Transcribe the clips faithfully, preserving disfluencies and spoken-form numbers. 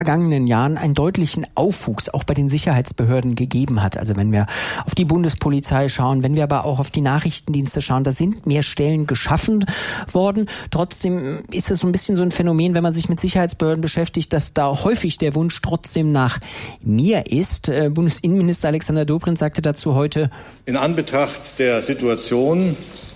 vergangenen Jahren einen deutlichen Aufwuchs auch bei den Sicherheitsbehörden gegeben hat. Also wenn wir auf die Bundespolizei schauen, wenn wir aber auch auf die Nachrichtendienste schauen, da sind mehr Stellen geschaffen worden. Trotzdem ist es so ein bisschen so ein Phänomen, wenn man sich mit Sicherheitsbehörden beschäftigt, dass da häufig der Wunsch trotzdem nach mehr ist. Bundesinnenminister Alexander Dobrindt sagte dazu heute: In Anbetracht der Situation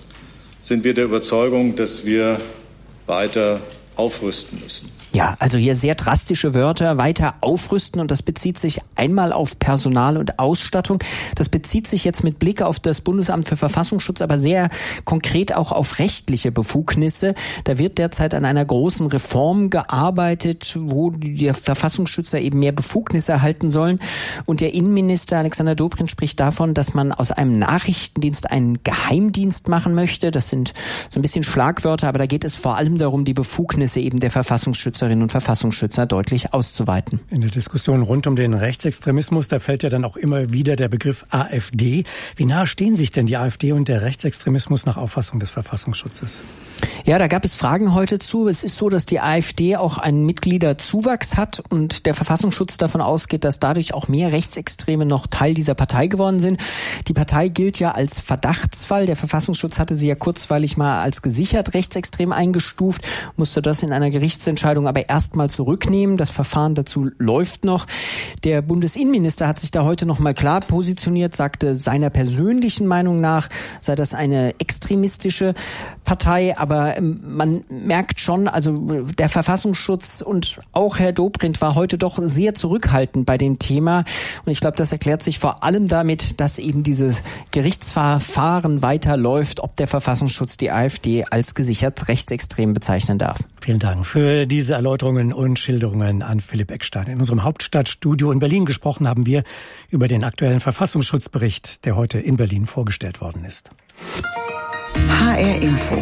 sind wir der Überzeugung, dass wir weiter aufrüsten müssen. Ja, also hier sehr drastische Wörter, weiter aufrüsten, und das bezieht sich einmal auf Personal und Ausstattung. Das bezieht sich jetzt mit Blick auf das Bundesamt für Verfassungsschutz aber sehr konkret auch auf rechtliche Befugnisse. Da wird derzeit an einer großen Reform gearbeitet, wo die Verfassungsschützer eben mehr Befugnisse erhalten sollen. Und der Innenminister Alexander Dobrindt spricht davon, dass man aus einem Nachrichtendienst einen Geheimdienst machen möchte. Das sind so ein bisschen Schlagwörter, aber da geht es vor allem darum, die Befugnisse eben der Verfassungsschützer und Verfassungsschützer deutlich auszuweiten. In der Diskussion rund um den Rechtsextremismus, da fällt ja dann auch immer wieder der Begriff AfD. Wie nahe stehen sich denn die AfD und der Rechtsextremismus nach Auffassung des Verfassungsschutzes? Ja, da gab es Fragen heute zu. Es ist so, dass die AfD auch einen Mitgliederzuwachs hat und der Verfassungsschutz davon ausgeht, dass dadurch auch mehr Rechtsextreme noch Teil dieser Partei geworden sind. Die Partei gilt ja als Verdachtsfall. Der Verfassungsschutz hatte sie ja kurzweilig mal als gesichert rechtsextrem eingestuft, musste das in einer Gerichtsentscheidung aber erstmal zurücknehmen. Das Verfahren dazu läuft noch. Der Bundesinnenminister hat sich da heute noch mal klar positioniert, sagte, seiner persönlichen Meinung nach sei das eine extremistische Partei, aber man merkt schon, also der Verfassungsschutz und auch Herr Dobrindt war heute doch sehr zurückhaltend bei dem Thema, und ich glaube, das erklärt sich vor allem damit, dass eben dieses Gerichtsverfahren weiterläuft, ob der Verfassungsschutz die AfD als gesichert rechtsextrem bezeichnen darf. Vielen Dank für diese Erläuterungen und Schilderungen an Philipp Eckstein. In unserem Hauptstadtstudio in Berlin gesprochen haben wir über den aktuellen Verfassungsschutzbericht, der heute in Berlin vorgestellt worden ist. H R Info.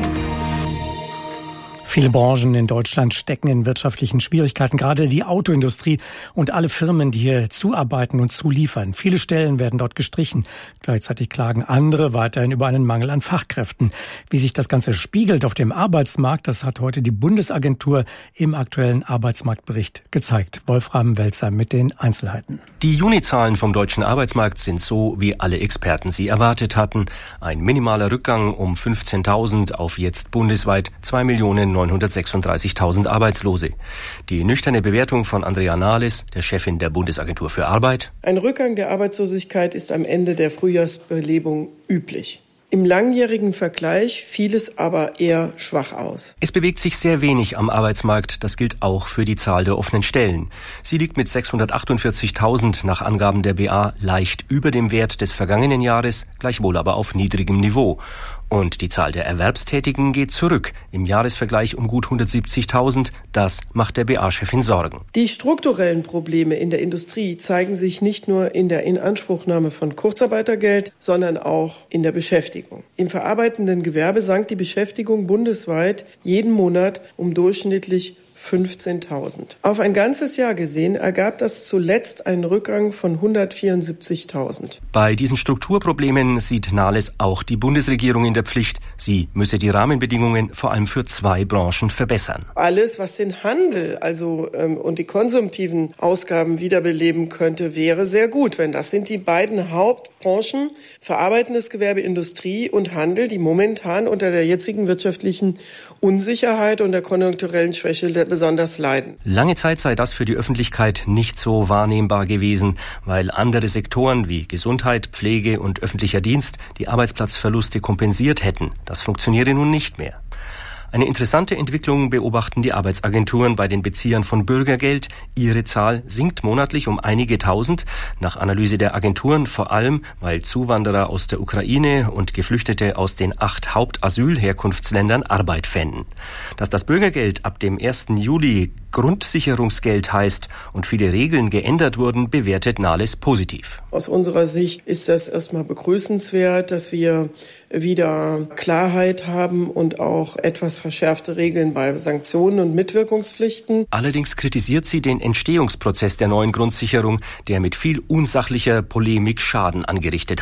Viele Branchen in Deutschland stecken in wirtschaftlichen Schwierigkeiten, gerade die Autoindustrie und alle Firmen, die hier zuarbeiten und zuliefern. Viele Stellen werden dort gestrichen. Gleichzeitig klagen andere weiterhin über einen Mangel an Fachkräften. Wie sich das Ganze spiegelt auf dem Arbeitsmarkt, das hat heute die Bundesagentur im aktuellen Arbeitsmarktbericht gezeigt. Wolfram Welzer mit den Einzelheiten. Die Junizahlen vom deutschen Arbeitsmarkt sind so, wie alle Experten sie erwartet hatten. Ein minimaler Rückgang um fünfzehntausend auf jetzt bundesweit zwei Millionen neunhundertsechsunddreißigtausend Arbeitslose. Die nüchterne Bewertung von Andrea Nahles, der Chefin der Bundesagentur für Arbeit: Ein Rückgang der Arbeitslosigkeit ist am Ende der Frühjahrsbelebung üblich. Im langjährigen Vergleich fiel es aber eher schwach aus. Es bewegt sich sehr wenig am Arbeitsmarkt. Das gilt auch für die Zahl der offenen Stellen. Sie liegt mit sechshundertachtundvierzigtausend nach Angaben der B A leicht über dem Wert des vergangenen Jahres, gleichwohl aber auf niedrigem Niveau. Und die Zahl der Erwerbstätigen geht zurück, im Jahresvergleich um gut hundertsiebzigtausend. Das macht der B A-Chefin Sorgen. Die strukturellen Probleme in der Industrie zeigen sich nicht nur in der Inanspruchnahme von Kurzarbeitergeld, sondern auch in der Beschäftigung. Im verarbeitenden Gewerbe sank die Beschäftigung bundesweit jeden Monat um durchschnittlich fünfzehntausend. Auf ein ganzes Jahr gesehen ergab das zuletzt einen Rückgang von hundertvierundsiebzigtausend. Bei diesen Strukturproblemen sieht Nahles auch die Bundesregierung in der Pflicht. Sie müsse die Rahmenbedingungen vor allem für zwei Branchen verbessern. Alles, was den Handel also ähm, und die konsumtiven Ausgaben wiederbeleben könnte, wäre sehr gut. Wenn das sind die beiden Hauptbranchen, verarbeitendes Gewerbe, Industrie und Handel, die momentan unter der jetzigen wirtschaftlichen Unsicherheit und der konjunkturellen Schwäche der besonders leiden. Lange Zeit sei das für die Öffentlichkeit nicht so wahrnehmbar gewesen, weil andere Sektoren wie Gesundheit, Pflege und öffentlicher Dienst die Arbeitsplatzverluste kompensiert hätten. Das funktioniere nun nicht mehr. Eine interessante Entwicklung beobachten die Arbeitsagenturen bei den Beziehern von Bürgergeld. Ihre Zahl sinkt monatlich um einige Tausend. Nach Analyse der Agenturen vor allem, weil Zuwanderer aus der Ukraine und Geflüchtete aus den acht Hauptasylherkunftsländern Arbeit fänden. Dass das Bürgergeld ab dem ersten Juli Grundsicherungsgeld heißt und viele Regeln geändert wurden, bewertet Nahles positiv. Aus unserer Sicht ist das erstmal begrüßenswert, dass wir wieder Klarheit haben und auch etwas verschärfte Regeln bei Sanktionen und Mitwirkungspflichten. Allerdings kritisiert sie den Entstehungsprozess der neuen Grundsicherung, der mit viel unsachlicher Polemik Schaden angerichtet habe.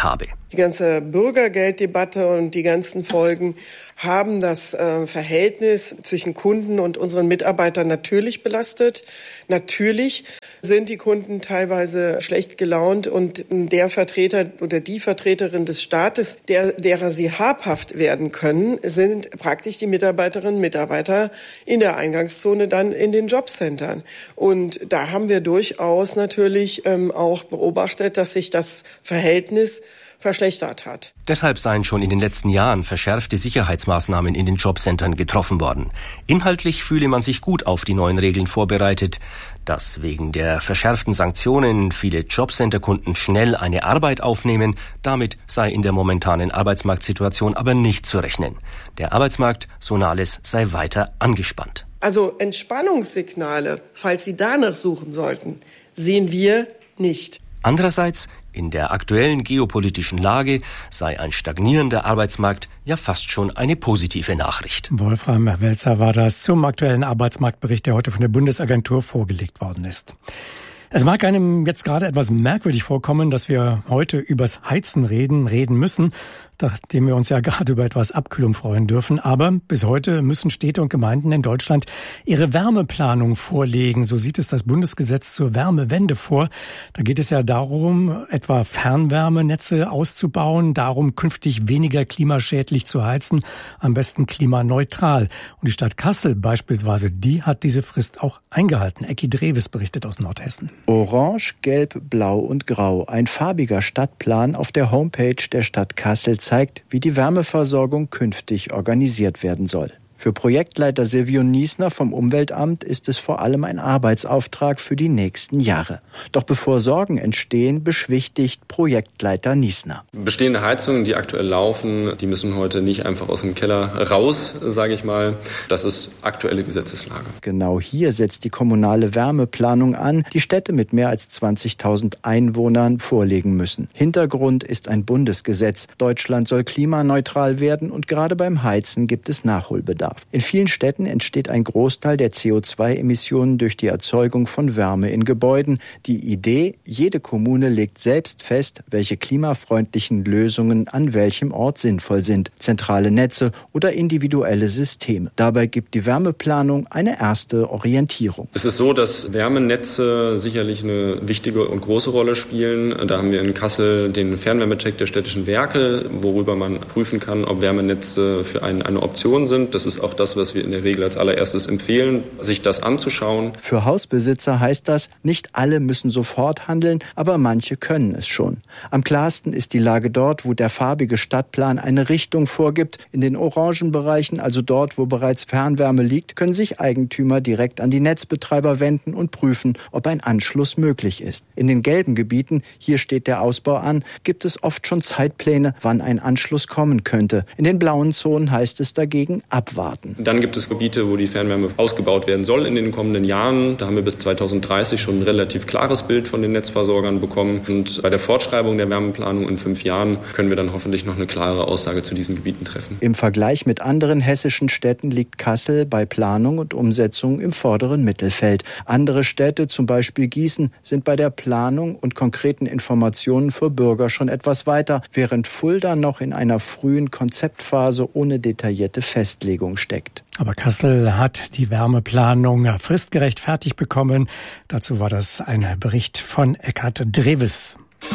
Die ganze Bürgergelddebatte und die ganzen Folgen haben das äh, Verhältnis zwischen Kunden und unseren Mitarbeitern natürlich belastet. Natürlich sind die Kunden teilweise schlecht gelaunt und der Vertreter oder die Vertreterin des Staates, der, derer sie habhaft werden können, sind praktisch die Mitarbeiterinnen und Mitarbeiter in der Eingangszone dann in den Jobcentern. Und da haben wir durchaus natürlich ähm, auch beobachtet, dass sich das Verhältnis verschlechtert hat. Deshalb seien schon in den letzten Jahren verschärfte Sicherheitsmaßnahmen in den Jobcentern getroffen worden. Inhaltlich fühle man sich gut auf die neuen Regeln vorbereitet. Dass wegen der verschärften Sanktionen viele Jobcenterkunden schnell eine Arbeit aufnehmen, damit sei in der momentanen Arbeitsmarktsituation aber nicht zu rechnen. Der Arbeitsmarkt, so Nahles, sei weiter angespannt. Also Entspannungssignale, falls Sie danach suchen sollten, sehen wir nicht. Andererseits, in der aktuellen geopolitischen Lage sei ein stagnierender Arbeitsmarkt ja fast schon eine positive Nachricht. Wolfram Welzer war das zum aktuellen Arbeitsmarktbericht, der heute von der Bundesagentur vorgelegt worden ist. Es mag einem jetzt gerade etwas merkwürdig vorkommen, dass wir heute übers Heizen reden, reden müssen, nachdem wir uns ja gerade über etwas Abkühlung freuen dürfen. Aber bis heute müssen Städte und Gemeinden in Deutschland ihre Wärmeplanung vorlegen. So sieht es das Bundesgesetz zur Wärmewende vor. Da geht es ja darum, etwa Fernwärmenetze auszubauen, darum künftig weniger klimaschädlich zu heizen, am besten klimaneutral. Und die Stadt Kassel beispielsweise, die hat diese Frist auch eingehalten. Ecki Drewes berichtet aus Nordhessen. Orange, Gelb, Blau und Grau. Ein farbiger Stadtplan auf der Homepage der Stadt Kassel zeigt, wie die Wärmeversorgung künftig organisiert werden soll. Für Projektleiter Silvio Niesner vom Umweltamt ist es vor allem ein Arbeitsauftrag für die nächsten Jahre. Doch bevor Sorgen entstehen, beschwichtigt Projektleiter Niesner. Bestehende Heizungen, die aktuell laufen, die müssen heute nicht einfach aus dem Keller raus, sage ich mal. Das ist aktuelle Gesetzeslage. Genau hier setzt die kommunale Wärmeplanung an, die Städte mit mehr als zwanzigtausend Einwohnern vorlegen müssen. Hintergrund ist ein Bundesgesetz. Deutschland soll klimaneutral werden und gerade beim Heizen gibt es Nachholbedarf. In vielen Städten entsteht ein Großteil der C O zwei Emissionen durch die Erzeugung von Wärme in Gebäuden. Die Idee, jede Kommune legt selbst fest, welche klimafreundlichen Lösungen an welchem Ort sinnvoll sind. Zentrale Netze oder individuelle Systeme. Dabei gibt die Wärmeplanung eine erste Orientierung. Es ist so, dass Wärmenetze sicherlich eine wichtige und große Rolle spielen. Da haben wir in Kassel den Fernwärmecheck der städtischen Werke, worüber man prüfen kann, ob Wärmenetze für einen eine Option sind. Das ist auch das, was wir in der Regel als allererstes empfehlen, sich das anzuschauen. Für Hausbesitzer heißt das, nicht alle müssen sofort handeln, aber manche können es schon. Am klarsten ist die Lage dort, wo der farbige Stadtplan eine Richtung vorgibt. In den orangen Bereichen, also dort, wo bereits Fernwärme liegt, können sich Eigentümer direkt an die Netzbetreiber wenden und prüfen, ob ein Anschluss möglich ist. In den gelben Gebieten, hier steht der Ausbau an, gibt es oft schon Zeitpläne, wann ein Anschluss kommen könnte. In den blauen Zonen heißt es dagegen abwarten. Dann gibt es Gebiete, wo die Fernwärme ausgebaut werden soll in den kommenden Jahren. Da haben wir bis zweitausenddreißig schon ein relativ klares Bild von den Netzversorgern bekommen. Und bei der Fortschreibung der Wärmeplanung in fünf Jahren können wir dann hoffentlich noch eine klare Aussage zu diesen Gebieten treffen. Im Vergleich mit anderen hessischen Städten liegt Kassel bei Planung und Umsetzung im vorderen Mittelfeld. Andere Städte, zum Beispiel Gießen, sind bei der Planung und konkreten Informationen für Bürger schon etwas weiter, während Fulda noch in einer frühen Konzeptphase ohne detaillierte Festlegung steckt. Aber Kassel hat die Wärmeplanung fristgerecht fertig bekommen. Dazu war das ein Bericht von Eckhard Drewes.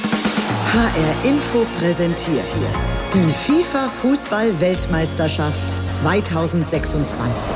H R Info präsentiert die FIFA-Fußball-Weltmeisterschaft zweitausendsechsundzwanzig.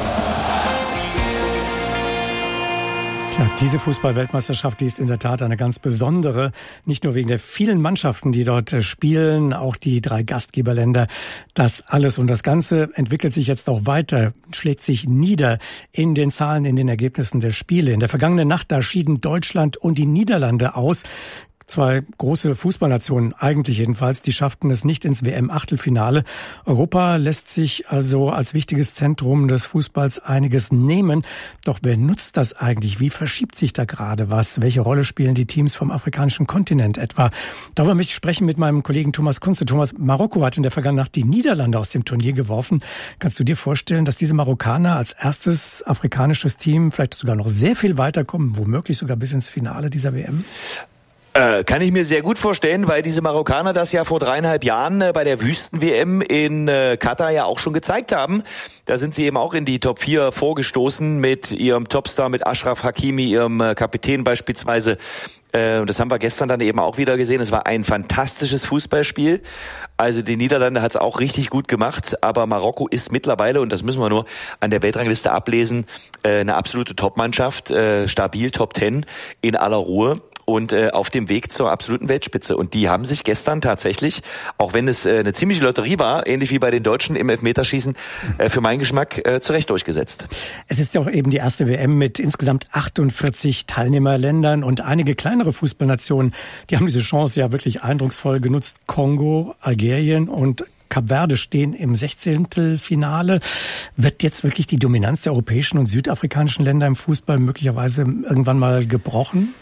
Tja, diese Fußball-Weltmeisterschaft, die ist in der Tat eine ganz besondere. Nicht nur wegen der vielen Mannschaften, die dort spielen, auch die drei Gastgeberländer. Das alles und das Ganze entwickelt sich jetzt auch weiter, schlägt sich nieder in den Zahlen, in den Ergebnissen der Spiele. In der vergangenen Nacht, da schieden Deutschland und die Niederlande aus. Zwei große Fußballnationen, eigentlich jedenfalls, die schafften es nicht ins W M-Achtelfinale. Europa lässt sich also als wichtiges Zentrum des Fußballs einiges nehmen. Doch wer nutzt das eigentlich? Wie verschiebt sich da gerade was? Welche Rolle spielen die Teams vom afrikanischen Kontinent etwa? Darüber möchte ich sprechen mit meinem Kollegen Thomas Kunze. Thomas, Marokko hat in der vergangenen Nacht die Niederlande aus dem Turnier geworfen. Kannst du dir vorstellen, dass diese Marokkaner als erstes afrikanisches Team vielleicht sogar noch sehr viel weiterkommen, womöglich sogar bis ins Finale dieser W M? Äh, kann ich mir sehr gut vorstellen, weil diese Marokkaner das ja vor dreieinhalb Jahren äh, bei der Wüsten-W M in äh, Katar ja auch schon gezeigt haben. Da sind sie eben auch in die Top vier vorgestoßen mit ihrem Topstar, mit Achraf Hakimi, ihrem äh, Kapitän beispielsweise. Äh, und das haben wir gestern dann eben auch wieder gesehen. Es war ein fantastisches Fußballspiel. Also die Niederlande hat es auch richtig gut gemacht. Aber Marokko ist mittlerweile, und das müssen wir nur an der Weltrangliste ablesen, äh, eine absolute Top-Mannschaft, äh, stabil Top Ten in aller Ruhe. Und äh, auf dem Weg zur absoluten Weltspitze. Und die haben sich gestern tatsächlich, auch wenn es äh, eine ziemliche Lotterie war, ähnlich wie bei den Deutschen im Elfmeterschießen, äh, für meinen Geschmack äh, zu Recht durchgesetzt. Es ist ja auch eben die erste W M mit insgesamt achtundvierzig Teilnehmerländern und einige kleinere Fußballnationen, die haben diese Chance ja wirklich eindrucksvoll genutzt. Kongo, Algerien und Kap Verde stehen im Sechzehntelfinale. Wird jetzt wirklich die Dominanz der europäischen und südafrikanischen Länder im Fußball möglicherweise irgendwann mal gebrochen?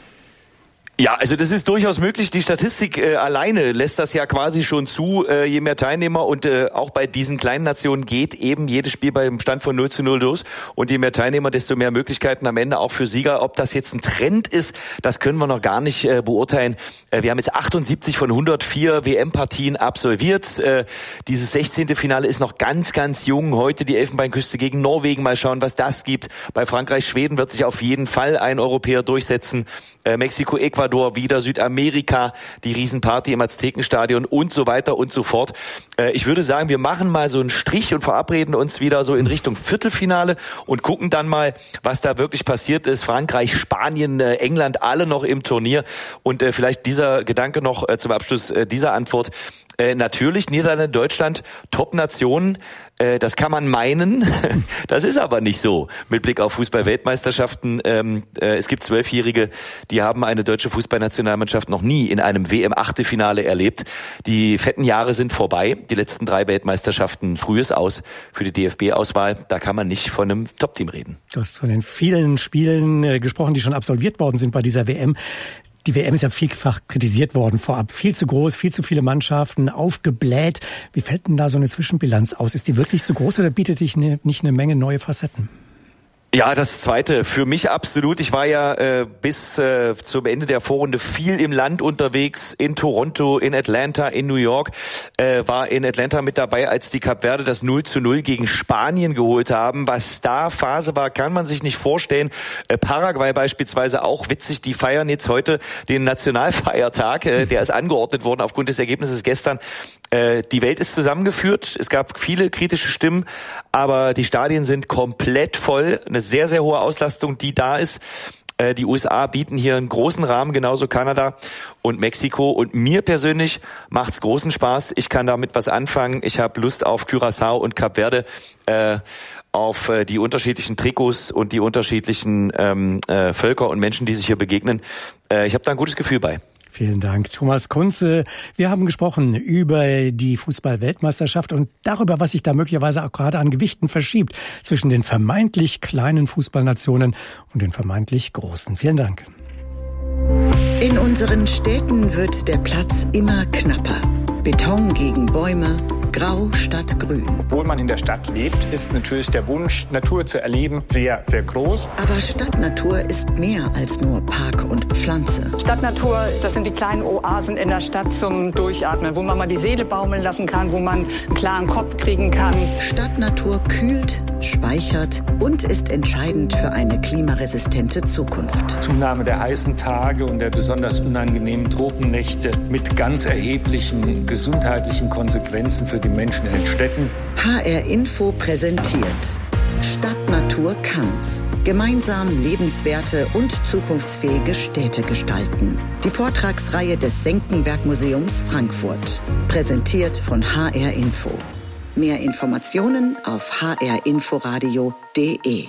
Ja, also das ist durchaus möglich. Die Statistik äh, alleine lässt das ja quasi schon zu, äh, je mehr Teilnehmer und äh, auch bei diesen kleinen Nationen geht eben jedes Spiel beim Stand von null zu null los und je mehr Teilnehmer, desto mehr Möglichkeiten am Ende auch für Sieger. Ob das jetzt ein Trend ist, das können wir noch gar nicht äh, beurteilen. Äh, wir haben jetzt achtundsiebzig von hundertvier W M-Partien absolviert. Äh, dieses sechzehnte Finale ist noch ganz, ganz jung. Heute die Elfenbeinküste gegen Norwegen. Mal schauen, was das gibt. Bei Frankreich, Schweden wird sich auf jeden Fall ein Europäer durchsetzen. Äh, Mexiko, Ecuador, wieder Südamerika, die Riesenparty im Aztekenstadion und so weiter und so fort. Äh, ich würde sagen, wir machen mal so einen Strich und verabreden uns wieder so in Richtung Viertelfinale und gucken dann mal, was da wirklich passiert ist. Frankreich, Spanien, äh, England, alle noch im Turnier. Und äh, vielleicht dieser Gedanke noch äh, zum Abschluss äh, dieser Antwort. Äh, natürlich, Niederlande, Deutschland, Top-Nationen. Äh, das kann man meinen. Das ist aber nicht so. Mit Blick auf Fußball-Weltmeisterschaften. Ähm, äh, es gibt Zwölfjährige, die haben eine deutsche Fußballnationalmannschaft noch nie in einem W M-Achtelfinale erlebt. Die fetten Jahre sind vorbei. Die letzten drei Weltmeisterschaften frühes Aus für die D F B-Auswahl. Da kann man nicht von einem Top-Team reden. Du hast von den vielen Spielen äh, gesprochen, die schon absolviert worden sind bei dieser W M. Die W M ist ja vielfach kritisiert worden vorab. Viel zu groß, viel zu viele Mannschaften, aufgebläht. Wie fällt denn da so eine Zwischenbilanz aus? Ist die wirklich zu groß oder bietet dich ne, nicht eine Menge neue Facetten? Ja, das Zweite. Für mich absolut. Ich war ja äh, bis äh, zum Ende der Vorrunde viel im Land unterwegs, in Toronto, in Atlanta, in New York. Äh, war in Atlanta mit dabei, als die Kap Verde das null zu null gegen Spanien geholt haben. Was da Phase war, kann man sich nicht vorstellen. Äh, Paraguay beispielsweise auch witzig. Die feiern jetzt heute den Nationalfeiertag. Äh, der ist angeordnet worden aufgrund des Ergebnisses gestern. Äh, die Welt ist zusammengeführt. Es gab viele kritische Stimmen, aber die Stadien sind komplett voll. Eine sehr, sehr hohe Auslastung, die da ist. Äh, die U S A bieten hier einen großen Rahmen, genauso Kanada und Mexiko. Und mir persönlich macht's großen Spaß. Ich kann damit was anfangen. Ich habe Lust auf Curaçao und Kap Verde, äh, auf äh, die unterschiedlichen Trikots und die unterschiedlichen ähm, äh, Völker und Menschen, die sich hier begegnen. Äh, ich habe da ein gutes Gefühl bei. Vielen Dank, Thomas Kunze. Wir haben gesprochen über die Fußball-Weltmeisterschaft und darüber, was sich da möglicherweise auch gerade an Gewichten verschiebt zwischen den vermeintlich kleinen Fußballnationen und den vermeintlich großen. Vielen Dank. In unseren Städten wird der Platz immer knapper. Beton gegen Bäume, grau statt grün. Obwohl man in der Stadt lebt, ist natürlich der Wunsch, Natur zu erleben, sehr, sehr groß. Aber Stadtnatur ist mehr als nur Park und Pflanze. Stadtnatur, das sind die kleinen Oasen in der Stadt zum Durchatmen, wo man mal die Seele baumeln lassen kann, wo man einen klaren Kopf kriegen kann. Stadtnatur kühlt, speichert und ist entscheidend für eine klimaresistente Zukunft. Zunahme der heißen Tage und der besonders unangenehmen Tropennächte mit ganz erheblichen gesundheitlichen Konsequenzen für die Menschen in den Städten. H R Info präsentiert Stadtnatur kann's. Gemeinsam lebenswerte und zukunftsfähige Städte gestalten. Die Vortragsreihe des Senckenberg Museums Frankfurt. Präsentiert von H R Info. Mehr Informationen auf h r inforadio punkt d e.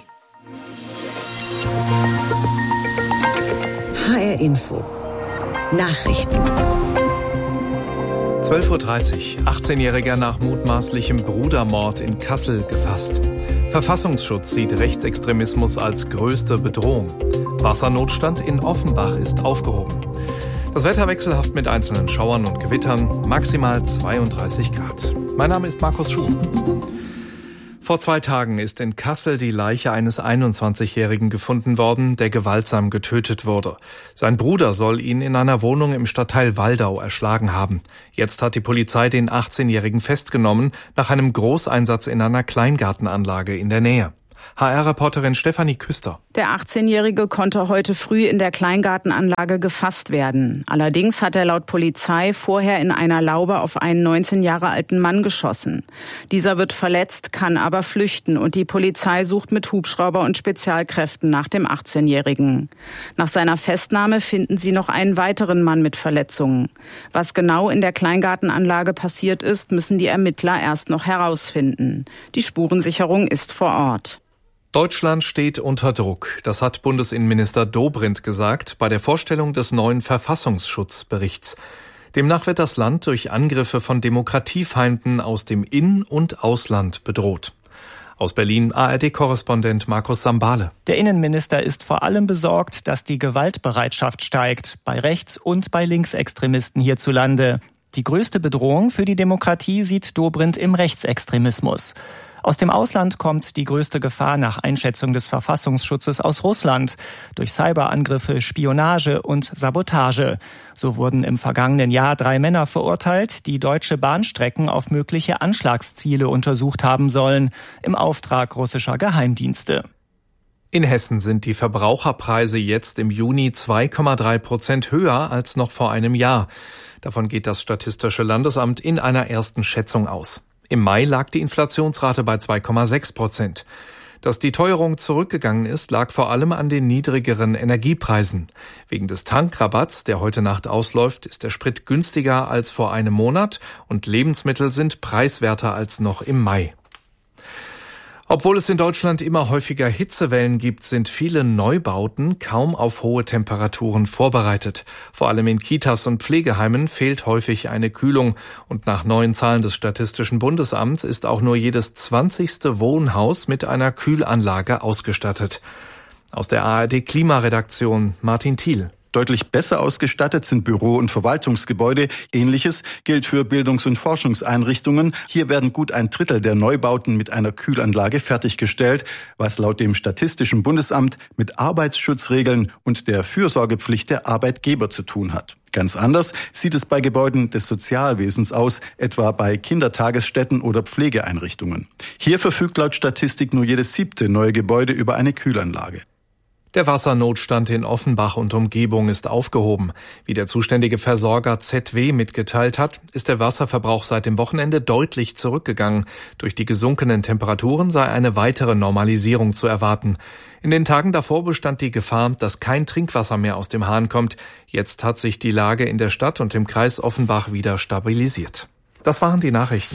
H R Info. Nachrichten. zwölf Uhr dreißig. achtzehnjähriger nach mutmaßlichem Brudermord in Kassel gefasst. Verfassungsschutz sieht Rechtsextremismus als größte Bedrohung. Wassernotstand in Offenbach ist aufgehoben. Das Wetter wechselhaft mit einzelnen Schauern und Gewittern, maximal zweiunddreißig Grad. Mein Name ist Markus Schuh. Vor zwei Tagen ist in Kassel die Leiche eines einundzwanzigjährigen gefunden worden, der gewaltsam getötet wurde. Sein Bruder soll ihn in einer Wohnung im Stadtteil Waldau erschlagen haben. Jetzt hat die Polizei den achtzehnjährigen festgenommen, nach einem Großeinsatz in einer Kleingartenanlage in der Nähe. H R-Reporterin Stefanie Küster. Der achtzehnjährige konnte heute früh in der Kleingartenanlage gefasst werden. Allerdings hat er laut Polizei vorher in einer Laube auf einen neunzehn Jahre alten Mann geschossen. Dieser wird verletzt, kann aber flüchten und die Polizei sucht mit Hubschrauber und Spezialkräften nach dem achtzehnjährigen. Nach seiner Festnahme finden sie noch einen weiteren Mann mit Verletzungen. Was genau in der Kleingartenanlage passiert ist, müssen die Ermittler erst noch herausfinden. Die Spurensicherung ist vor Ort. Deutschland steht unter Druck. Das hat Bundesinnenminister Dobrindt gesagt bei der Vorstellung des neuen Verfassungsschutzberichts. Demnach wird das Land durch Angriffe von Demokratiefeinden aus dem In- und Ausland bedroht. Aus Berlin A R D-Korrespondent Markus Sambale. Der Innenminister ist vor allem besorgt, dass die Gewaltbereitschaft steigt, bei Rechts- und bei Linksextremisten hierzulande. Die größte Bedrohung für die Demokratie sieht Dobrindt im Rechtsextremismus. Aus dem Ausland kommt die größte Gefahr nach Einschätzung des Verfassungsschutzes aus Russland durch Cyberangriffe, Spionage und Sabotage. So wurden im vergangenen Jahr drei Männer verurteilt, die deutsche Bahnstrecken auf mögliche Anschlagsziele untersucht haben sollen, im Auftrag russischer Geheimdienste. In Hessen sind die Verbraucherpreise jetzt im Juni zwei Komma drei Prozent höher als noch vor einem Jahr. Davon geht das Statistische Landesamt in einer ersten Schätzung aus. Im Mai lag die Inflationsrate bei zwei Komma sechs Prozent. Dass die Teuerung zurückgegangen ist, lag vor allem an den niedrigeren Energiepreisen. Wegen des Tankrabatts, der heute Nacht ausläuft, ist der Sprit günstiger als vor einem Monat und Lebensmittel sind preiswerter als noch im Mai. Obwohl es in Deutschland immer häufiger Hitzewellen gibt, sind viele Neubauten kaum auf hohe Temperaturen vorbereitet. Vor allem in Kitas und Pflegeheimen fehlt häufig eine Kühlung. Und nach neuen Zahlen des Statistischen Bundesamts ist auch nur jedes zwanzigste Wohnhaus mit einer Kühlanlage ausgestattet. Aus der A R D-Klimaredaktion Martin Thiel. Deutlich besser ausgestattet sind Büro- und Verwaltungsgebäude. Ähnliches gilt für Bildungs- und Forschungseinrichtungen. Hier werden gut ein Drittel der Neubauten mit einer Kühlanlage fertiggestellt, was laut dem Statistischen Bundesamt mit Arbeitsschutzregeln und der Fürsorgepflicht der Arbeitgeber zu tun hat. Ganz anders sieht es bei Gebäuden des Sozialwesens aus, etwa bei Kindertagesstätten oder Pflegeeinrichtungen. Hier verfügt laut Statistik nur jedes siebte neue Gebäude über eine Kühlanlage. Der Wassernotstand in Offenbach und Umgebung ist aufgehoben. Wie der zuständige Versorger Z W mitgeteilt hat, ist der Wasserverbrauch seit dem Wochenende deutlich zurückgegangen. Durch die gesunkenen Temperaturen sei eine weitere Normalisierung zu erwarten. In den Tagen davor bestand die Gefahr, dass kein Trinkwasser mehr aus dem Hahn kommt. Jetzt hat sich die Lage in der Stadt und im Kreis Offenbach wieder stabilisiert. Das waren die Nachrichten.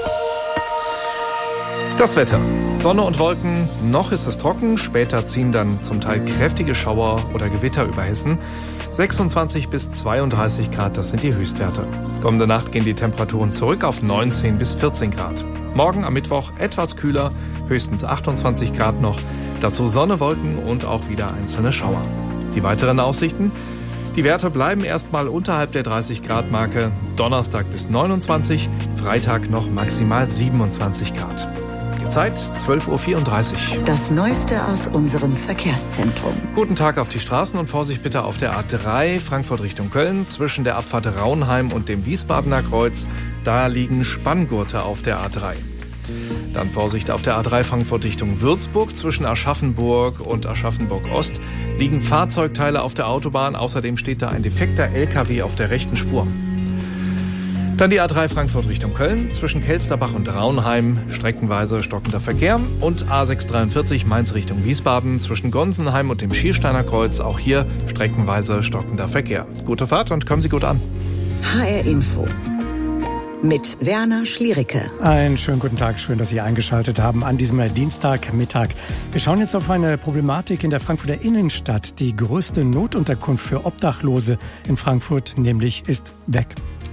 Das Wetter. Sonne und Wolken, noch ist es trocken, später ziehen dann zum Teil kräftige Schauer oder Gewitter über Hessen. sechsundzwanzig bis zweiunddreißig Grad, das sind die Höchstwerte. Kommende Nacht gehen die Temperaturen zurück auf neunzehn bis vierzehn Grad. Morgen am Mittwoch etwas kühler, höchstens achtundzwanzig Grad noch. Dazu Sonne, Wolken und auch wieder einzelne Schauer. Die weiteren Aussichten? Die Werte bleiben erstmal unterhalb der dreißig Grad Marke. Donnerstag bis neunundzwanzig, Freitag noch maximal siebenundzwanzig Grad. Zeit zwölf Uhr vierunddreißig. Das Neueste aus unserem Verkehrszentrum. Guten Tag auf die Straßen und Vorsicht bitte auf der A drei Frankfurt Richtung Köln. Zwischen der Abfahrt Raunheim und dem Wiesbadener Kreuz, da liegen Spanngurte auf der A drei. Dann Vorsicht auf der A drei Frankfurt Richtung Würzburg. Zwischen Aschaffenburg und Aschaffenburg Ost liegen Fahrzeugteile auf der Autobahn. Außerdem steht da ein defekter L K W auf der rechten Spur. Dann die A drei Frankfurt Richtung Köln, zwischen Kelsterbach und Raunheim, streckenweise stockender Verkehr. Und A sechs dreiundvierzig Mainz Richtung Wiesbaden, zwischen Gonsenheim und dem Schiersteiner Kreuz, auch hier streckenweise stockender Verkehr. Gute Fahrt und kommen Sie gut an. H R Info mit Werner Schliericke. Einen schönen guten Tag, schön, dass Sie eingeschaltet haben an diesem Dienstagmittag. Wir schauen jetzt auf eine Problematik in der Frankfurter Innenstadt. Die größte Notunterkunft für Obdachlose in Frankfurt nämlich ist weg.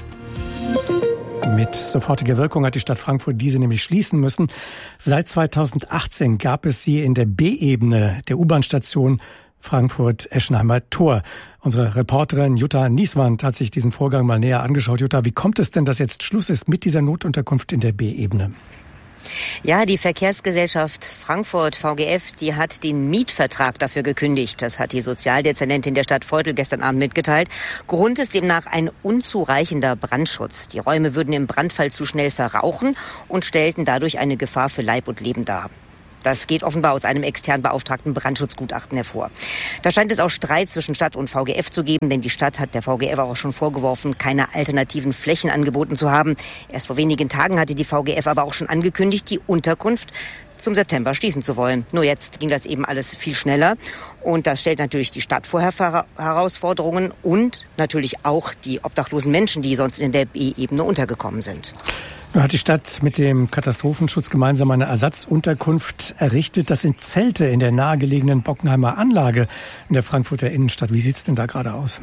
Mit sofortiger Wirkung hat die Stadt Frankfurt diese nämlich schließen müssen. Seit zweitausendachtzehn gab es sie in der B-Ebene der U-Bahn-Station Frankfurt-Eschenheimer Tor. Unsere Reporterin Jutta Nieswand hat sich diesen Vorgang mal näher angeschaut. Jutta, wie kommt es denn, dass jetzt Schluss ist mit dieser Notunterkunft in der B-Ebene? Ja, die Verkehrsgesellschaft Frankfurt V G F, die hat den Mietvertrag dafür gekündigt. Das hat die Sozialdezernentin der Stadt Veutel gestern Abend mitgeteilt. Grund ist demnach ein unzureichender Brandschutz. Die Räume würden im Brandfall zu schnell verrauchen und stellten dadurch eine Gefahr für Leib und Leben dar. Das geht offenbar aus einem extern beauftragten Brandschutzgutachten hervor. Da scheint es auch Streit zwischen Stadt und V G F zu geben, denn die Stadt hat der V G F auch schon vorgeworfen, keine alternativen Flächen angeboten zu haben. Erst vor wenigen Tagen hatte die V G F aber auch schon angekündigt, die Unterkunft zum September schließen zu wollen. Nur jetzt ging das eben alles viel schneller. Und das stellt natürlich die Stadt vor Herausforderungen und natürlich auch die obdachlosen Menschen, die sonst in der B-Ebene untergekommen sind. Nun hat die Stadt mit dem Katastrophenschutz gemeinsam eine Ersatzunterkunft errichtet. Das sind Zelte in der nahegelegenen Bockenheimer Anlage in der Frankfurter Innenstadt. Wie sieht's denn da gerade aus?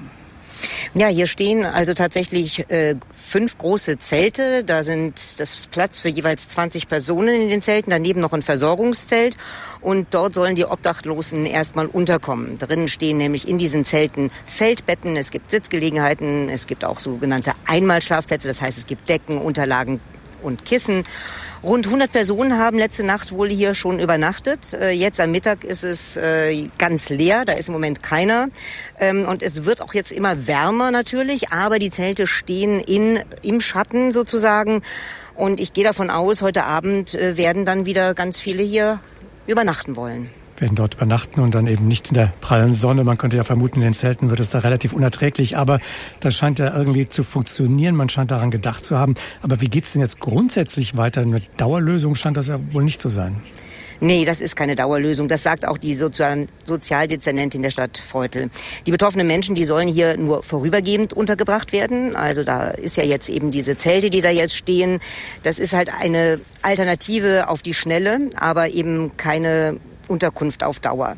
Ja, hier stehen also tatsächlich äh, fünf große Zelte. Da sind das ist Platz für jeweils zwanzig Personen in den Zelten. Daneben noch ein Versorgungszelt. Und dort sollen die Obdachlosen erstmal unterkommen. Drinnen stehen nämlich in diesen Zelten Feldbetten. Es gibt Sitzgelegenheiten. Es gibt auch sogenannte Einmalschlafplätze. Das heißt, es gibt Decken, Unterlagen und Kissen. Rund hundert Personen haben letzte Nacht wohl hier schon übernachtet. Jetzt am Mittag ist es ganz leer, da ist im Moment keiner. Und es wird auch jetzt immer wärmer natürlich, aber die Zelte stehen in, im Schatten sozusagen. Und ich gehe davon aus, heute Abend werden dann wieder ganz viele hier übernachten wollen. Werden dort übernachten und dann eben nicht in der prallen Sonne. Man könnte ja vermuten, in den Zelten wird es da relativ unerträglich. Aber das scheint ja irgendwie zu funktionieren. Man scheint daran gedacht zu haben. Aber wie geht's denn jetzt grundsätzlich weiter? Eine Dauerlösung scheint das ja wohl nicht zu sein. Nee, das ist keine Dauerlösung. Das sagt auch die Sozial- Sozialdezernentin der Stadt Veutel. Die betroffenen Menschen, die sollen hier nur vorübergehend untergebracht werden. Also da ist ja jetzt eben diese Zelte, die da jetzt stehen. Das ist halt eine Alternative auf die Schnelle, aber eben keine Unterkunft auf Dauer.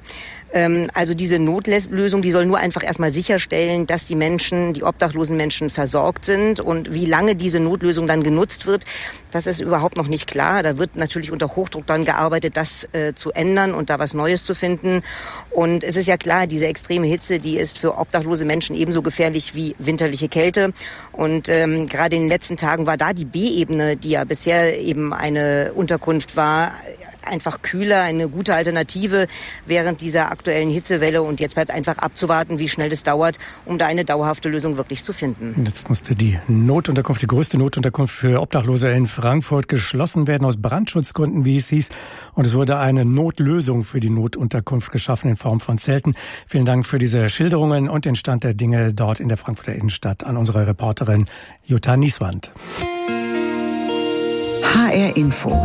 Also diese Notlösung, die soll nur einfach erstmal sicherstellen, dass die Menschen, die obdachlosen Menschen versorgt sind. Und wie lange diese Notlösung dann genutzt wird, das ist überhaupt noch nicht klar. Da wird natürlich unter Hochdruck daran gearbeitet, das äh, zu ändern und da was Neues zu finden. Und es ist ja klar, diese extreme Hitze, die ist für obdachlose Menschen ebenso gefährlich wie winterliche Kälte. Und ähm, gerade in den letzten Tagen war da die B-Ebene, die ja bisher eben eine Unterkunft war, einfach kühler, eine gute Alternative während dieser aktuellen Hitzewelle. Und jetzt bleibt einfach abzuwarten, wie schnell es dauert, um da eine dauerhafte Lösung wirklich zu finden. Und jetzt musste die Notunterkunft, die größte Notunterkunft für Obdachlose in Frankfurt geschlossen werden, aus Brandschutzgründen, wie es hieß. Und es wurde eine Notlösung für die Notunterkunft geschaffen in Form von Zelten. Vielen Dank für diese Schilderungen und den Stand der Dinge dort in der Frankfurter Innenstadt an unsere Reporterin Jutta Nieswand. H R Info.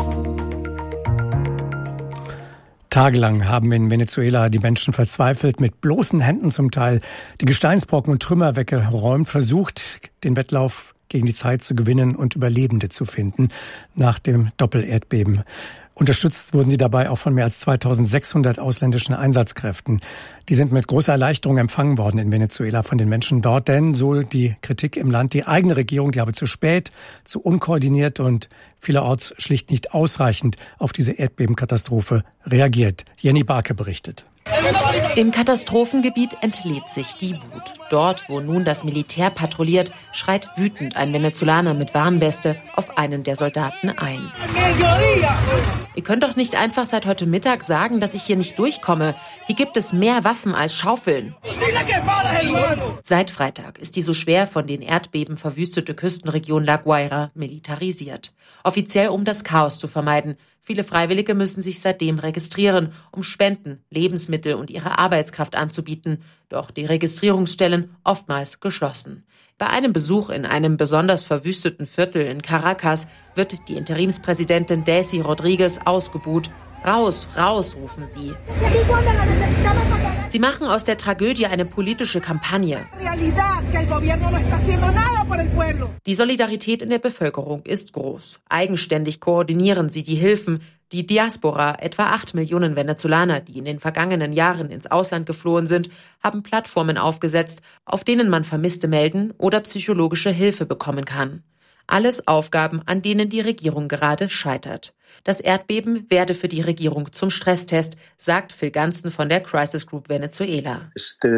Tagelang haben in Venezuela die Menschen verzweifelt, mit bloßen Händen zum Teil die Gesteinsbrocken und Trümmer weggeräumt, versucht, den Wettlauf gegen die Zeit zu gewinnen und Überlebende zu finden nach dem Doppelerdbeben. Unterstützt wurden sie dabei auch von mehr als zweitausendsechshundert ausländischen Einsatzkräften. Die sind mit großer Erleichterung empfangen worden in Venezuela von den Menschen dort, denn so die Kritik im Land, die eigene Regierung, die habe zu spät, zu unkoordiniert und vielerorts schlicht nicht ausreichend auf diese Erdbebenkatastrophe reagiert. Jenny Barke berichtet. Im Katastrophengebiet entlädt sich die Wut. Dort, wo nun das Militär patrouilliert, schreit wütend ein Venezolaner mit Warnweste auf einen der Soldaten ein. Ihr könnt doch nicht einfach seit heute Mittag sagen, dass ich hier nicht durchkomme. Hier gibt es mehr Waffen als Schaufeln. Seit Freitag ist die so schwer von den Erdbeben verwüstete Küstenregion La Guaira militarisiert. Offiziell, um das Chaos zu vermeiden. Viele Freiwillige müssen sich seitdem registrieren, um Spenden, Lebensmittel und ihre Arbeitskraft anzubieten. Doch die Registrierungsstellen oftmals geschlossen. Bei einem Besuch in einem besonders verwüsteten Viertel in Caracas wird die Interimspräsidentin Daisy Rodriguez ausgebuht. Raus, raus, rufen sie. Sie machen aus der Tragödie eine politische Kampagne. Die Solidarität in der Bevölkerung ist groß. Eigenständig koordinieren sie die Hilfen. Die Diaspora, etwa acht Millionen Venezolaner, die in den vergangenen Jahren ins Ausland geflohen sind, haben Plattformen aufgesetzt, auf denen man Vermisste melden oder psychologische Hilfe bekommen kann. Alles Aufgaben, an denen die Regierung gerade scheitert. Das Erdbeben werde für die Regierung zum Stresstest, sagt Phil Ganzen von der Crisis Group Venezuela.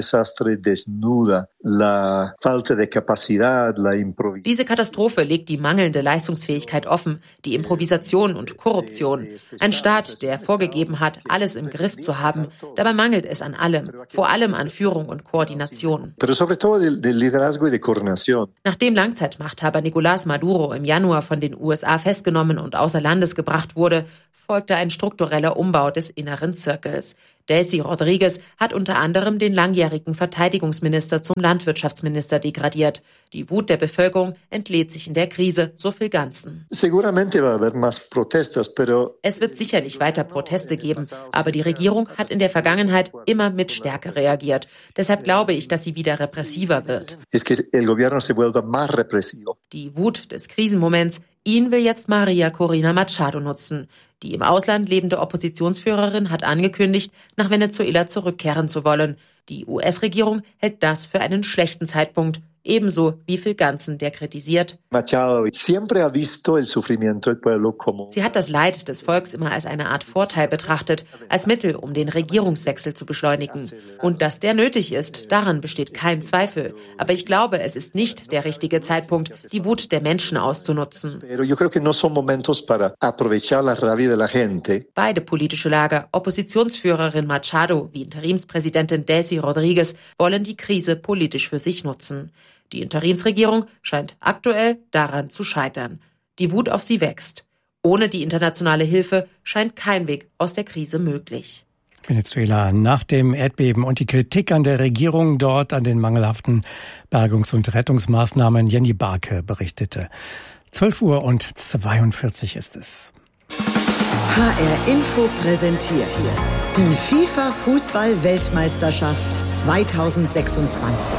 Diese Katastrophe legt die mangelnde Leistungsfähigkeit offen, die Improvisation und Korruption. Ein Staat, der vorgegeben hat, alles im Griff zu haben. Dabei mangelt es an allem, vor allem an Führung und Koordination. Nachdem Langzeitmachthaber Nicolás Maduro im Januar von den U S A festgenommen und außer Landes gebracht wurde, folgte ein struktureller Umbau des inneren Zirkels. Delcy Rodriguez hat unter anderem den langjährigen Verteidigungsminister zum Landwirtschaftsminister degradiert. Die Wut der Bevölkerung entlädt sich in der Krise, so viel Ganzen. Es wird sicherlich weiter Proteste geben, aber die Regierung hat in der Vergangenheit immer mit Stärke reagiert. Deshalb glaube ich, dass sie wieder repressiver wird. Die Wut des Krisenmoments, ihn will jetzt Maria Corina Machado nutzen. Die im Ausland lebende Oppositionsführerin hat angekündigt, nach Venezuela zurückkehren zu wollen. Die U S-Regierung hält das für einen schlechten Zeitpunkt. Ebenso wie Phil Ganzen, der kritisiert: Sie hat das Leid des Volks immer als eine Art Vorteil betrachtet, als Mittel, um den Regierungswechsel zu beschleunigen. Und dass der nötig ist, daran besteht kein Zweifel. Aber ich glaube, es ist nicht der richtige Zeitpunkt, die Wut der Menschen auszunutzen. Beide politische Lager, Oppositionsführerin Machado wie Interimspräsidentin Delcy Rodriguez, wollen die Krise politisch für sich nutzen. Die Interimsregierung scheint aktuell daran zu scheitern. Die Wut auf sie wächst. Ohne die internationale Hilfe scheint kein Weg aus der Krise möglich. Venezuela nach dem Erdbeben und die Kritik an der Regierung dort, an den mangelhaften Bergungs- und Rettungsmaßnahmen. Jenny Barke berichtete. zwölf Uhr und zweiundvierzig ist es. H R Info präsentiert die FIFA-Fußball-Weltmeisterschaft zweitausendsechsundzwanzig.